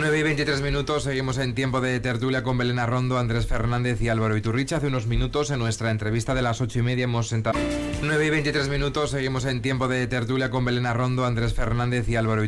9 y 23 minutos, seguimos en tiempo de tertulia con Belén Arrondo, Andrés Fernández y Álvaro Iturricha. Hace unos minutos, en nuestra entrevista de las 8:30, hemos sentado... 9 y 23 minutos, seguimos en tiempo de tertulia con Belén Arrondo, Andrés Fernández y Álvaro Iturricha.